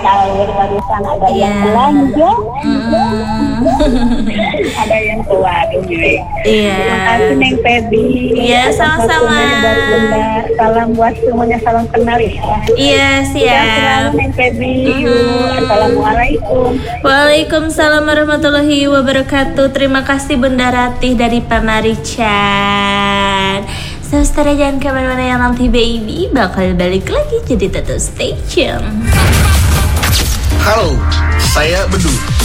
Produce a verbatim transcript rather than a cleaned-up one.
sahur barusan ada Iya. yang belanja, Mm. ada yang keluar ini. Iya. Terima kasih Neng Feby. Iya, Atas sama-sama. waktunya buat Bunda. Salam buat semuanya, salam kenal ya. Iya, Sehat selalu siap. Neng Feby. Mhm. Yuk, Assalamualaikum. Waalaikumsalam warahmatullahi wabarakatuh. Terima kasih Bunda Ratih dari Pamarican. Saudara jangan kemana-mana yang nanti baby bakal balik lagi, jadi tetap stay tune. Halo, saya Bedu.